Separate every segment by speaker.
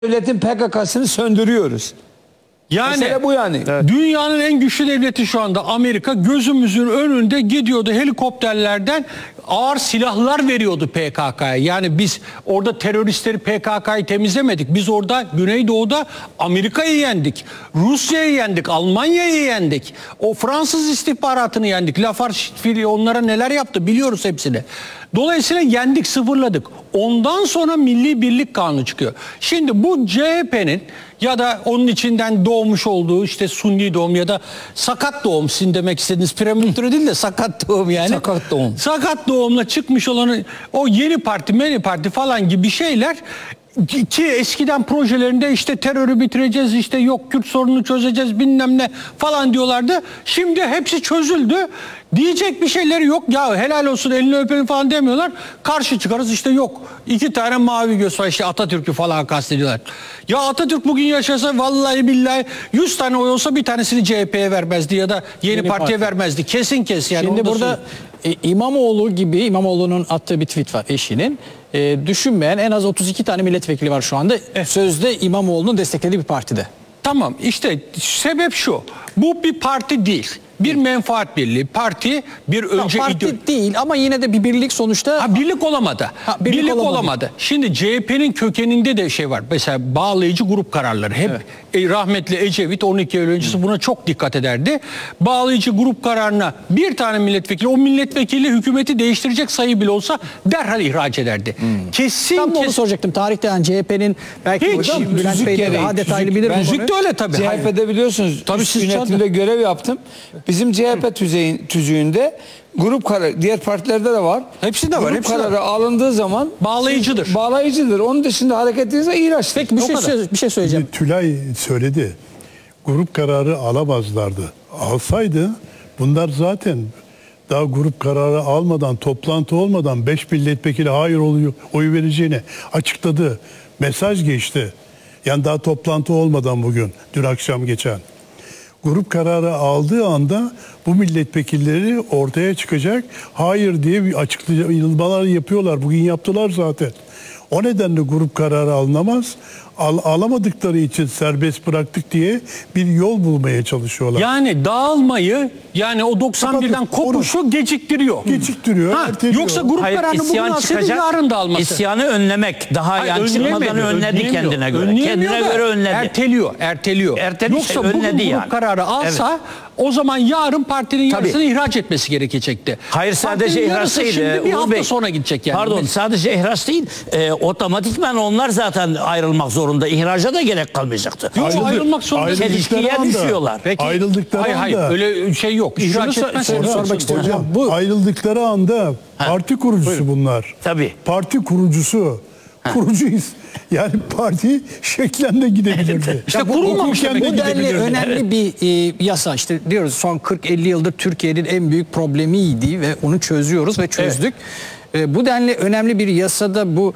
Speaker 1: devletin PKK'sını söndürüyoruz.
Speaker 2: Yani
Speaker 1: mesele bu yani.
Speaker 3: Evet.
Speaker 2: Dünyanın en güçlü devleti şu anda Amerika, gözümüzün önünde gidiyordu helikopterlerden ağır silahlar veriyordu PKK'ya. Yani biz orada teröristleri, PKK'yı temizlemedik. Biz orada Güneydoğu'da Amerika'yı yendik. Rusya'yı yendik. Almanya'yı yendik. O Fransız istihbaratını yendik. Lafarge onlara neler yaptı biliyoruz hepsini. Dolayısıyla yendik, sıfırladık. Ondan sonra Milli Birlik Kanunu çıkıyor. Şimdi bu CHP'nin ya da onun içinden doğmuş olduğu işte Sunni doğum ya da sakat doğum, sizin demek istediğiniz prematüre değil de sakat doğum yani.
Speaker 1: Sakat doğum.
Speaker 2: Sakat doğumla çıkmış olan o yeni parti falan gibi şeyler ki eskiden projelerinde işte terörü bitireceğiz, işte yok Kürt sorununu çözeceğiz bilmem ne falan diyorlardı. Şimdi hepsi çözüldü. Diyecek bir şeyleri yok. Ya helal olsun elini öpelim falan demiyorlar. Karşı çıkarız işte yok. 2 tane mavi göz var işte Atatürk'ü falan kastediyorlar. Ya Atatürk bugün yaşasa vallahi billahi 100 tane oy olsa bir tanesini CHP'ye vermezdi ya da yeni partiye vermezdi. Kesin yani.
Speaker 3: Şimdi burada İmamoğlu gibi, İmamoğlu'nun attığı bir tweet var eşinin. Düşünmeyen en az 32 tane milletvekili var şu anda. Sözde İmamoğlu'nun desteklediği bir partide.
Speaker 2: Tamam işte sebep şu. Bu bir parti değil. Bir menfaat birliği. Parti bir önce
Speaker 3: Parti değil ama yine de bir birlik sonuçta.
Speaker 2: birlik olamadı. Birlik olamadı. Şimdi CHP'nin kökeninde de şey var. Mesela bağlayıcı grup kararları. Hep rahmetli Ecevit 12 Eylül öncesi buna çok dikkat ederdi. Bağlayıcı grup kararına bir tane milletvekili, o milletvekili hükümeti değiştirecek sayı bile olsa derhal ihraç ederdi. Kesin.
Speaker 3: Tam onu soracaktım. Tarihte yani CHP'nin belki hocam Bülent Bey daha detaylı bilir.
Speaker 2: Müzik de öyle tabii.
Speaker 1: CHP'de biliyorsunuz
Speaker 2: Tabii
Speaker 1: üst yönetimde görev yaptım. Bizim CHP tüzüğünde grup kararı, diğer partilerde de var.
Speaker 2: Hepsi de var.
Speaker 1: Grup kararı alındığı zaman
Speaker 2: Bağlayıcıdır.
Speaker 1: Bağlayıcıdır. Onun dışında hareket ettiğinizde ihraç.
Speaker 3: Peki bir şey söyleyeceğim.
Speaker 4: Tülay söyledi. Grup kararı alamazlardı. Alsaydı bunlar zaten daha grup kararı almadan, toplantı olmadan 5 milletvekili hayır oy vereceğini açıkladı. Mesaj geçti. Yani daha toplantı olmadan bugün, dün akşam geçen. Grup kararı aldığı anda bu milletvekilleri ortaya çıkacak. Hayır diye bir açıklamalar yapıyorlar. Bugün yaptılar zaten. O nedenle grup kararı alınamaz. Alamadıkları için serbest bıraktık diye bir yol bulmaya çalışıyorlar.
Speaker 2: Yani dağılmayı, yani o 91'den kopuşu geciktiriyor.
Speaker 4: Geciktiriyor.
Speaker 2: Yoksa grup kararını bugün alsaydı yarın dağılması.
Speaker 5: İsyanı önlemek. Daha yani çıkmadan önledi kendine göre. Kendine göre önledi.
Speaker 2: Erteliyor.
Speaker 5: Erteliyse
Speaker 2: Yoksa bugün
Speaker 5: önledi
Speaker 2: grup
Speaker 5: yani.
Speaker 2: kararı alsa o zaman yarın partinin yarısını ihraç etmesi gerekecekti.
Speaker 5: Hayır, sadece ihraç değil.
Speaker 2: Şimdi bir
Speaker 5: Uğur
Speaker 2: hafta
Speaker 5: Bey,
Speaker 2: sonra gidecek yani.
Speaker 5: Pardon, sadece ihraç değil. Otomatikman onlar zaten ayrılmak zorunda. İhraca da gerek kalmayacaktı.
Speaker 2: Ayrılmak zorunda.
Speaker 5: Çelişkiye düşüyorlar.
Speaker 2: Peki,
Speaker 4: Ayrıldıkları
Speaker 2: hayır
Speaker 4: anda.
Speaker 2: öyle şey yok. İhraç etmezseniz
Speaker 3: sormak istiyorum.
Speaker 4: Hocam,
Speaker 3: Bu
Speaker 4: ayrıldıkları anda parti kurucusu bunlar.
Speaker 5: Tabii.
Speaker 4: Parti kurucusu. Kurucuyuz. Yani parti şeklen de gidebilirdi.
Speaker 2: İşte kurulmamış demek.
Speaker 3: bu denli önemli bir yasa. İşte diyoruz son 40-50 yıldır Türkiye'nin en büyük problemiydi ve onu çözüyoruz ve çözdük. Bu denli önemli bir yasada bu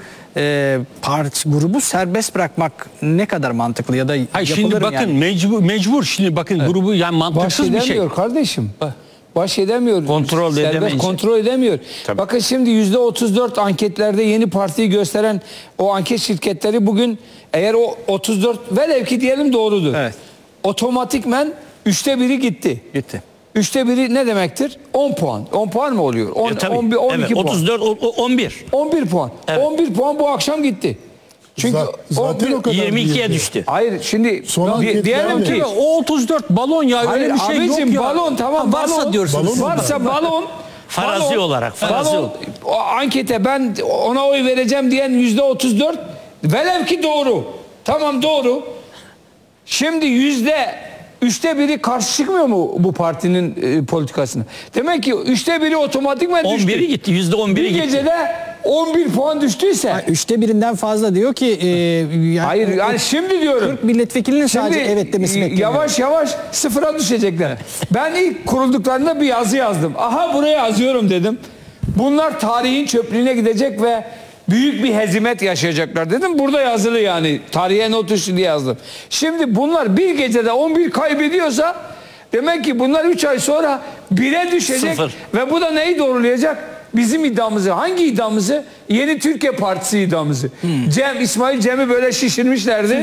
Speaker 3: parti grubu serbest bırakmak ne kadar mantıklı ya da
Speaker 2: Hayır, şimdi bakın
Speaker 3: yani.
Speaker 2: mecbur şimdi bakın grubu yani mantıksız bir şey.
Speaker 1: Edemiyor kardeşim. Baş edemiyor.
Speaker 5: Kontrol edemeyince.
Speaker 1: Kontrol edemiyor.
Speaker 5: Tabii.
Speaker 1: Bakın şimdi %34 anketlerde yeni partiyi gösteren o anket şirketleri bugün eğer o 34 velev ki diyelim doğrudur.
Speaker 3: Evet.
Speaker 1: Otomatikmen 1/3 gitti.
Speaker 3: Gitti.
Speaker 1: 1/3 ne demektir? 10 puan. 10 puan mı oluyor? 12
Speaker 5: evet,
Speaker 1: puan.
Speaker 5: 34, 11.
Speaker 1: 11 puan.
Speaker 5: Evet.
Speaker 1: 11 puan bu akşam gitti. Çünkü
Speaker 4: zaten o kadar
Speaker 5: 22'ye
Speaker 4: değildi.
Speaker 5: düştü.
Speaker 1: hayır şimdi
Speaker 4: Son anketlerde-
Speaker 1: diyelim ki
Speaker 2: O 34 balon ya,
Speaker 1: hayır
Speaker 2: öyle bir şey
Speaker 1: abicim,
Speaker 2: yok ya.
Speaker 1: balon tamam,
Speaker 2: varsa
Speaker 1: balon
Speaker 2: diyorsunuz.
Speaker 1: varsa balon
Speaker 5: Farazi olarak, farazi
Speaker 1: balon,
Speaker 5: olarak.
Speaker 1: o ankete ben ona oy vereceğim diyen %34 velev ki doğru. Tamam doğru. Şimdi %1'i karşı çıkmıyor mu bu partinin politikasına? Demek ki 1/3 otomatikman düştü.
Speaker 5: 11'i gitti. %11'i
Speaker 1: Bir
Speaker 5: gitti.
Speaker 1: gecede 11 puan düştüyse.
Speaker 3: 1/3'den fazla diyor ki
Speaker 1: Hayır yani şimdi diyorum.
Speaker 3: 40 milletvekilinin sadece evet demesi bekleniyor.
Speaker 1: Yavaş yavaş sıfıra düşecekler. Ben ilk kurulduklarında bir yazı yazdım. Aha buraya yazıyorum dedim. Bunlar tarihin çöplüğüne gidecek ve büyük bir hezimet yaşayacaklar dedim. Burada yazılı yani. Tarihe not düştü diye yazdım. Şimdi bunlar bir gecede 11 kaybediyorsa demek ki bunlar 3 ay sonra 1'e düşecek.
Speaker 5: Sıfır.
Speaker 1: Ve bu da neyi doğrulayacak? bizim iddiamızı, hangi iddiamızı? Yeni Türkiye Partisi iddiamızı. İsmail Cem'i böyle şişirmişlerdi.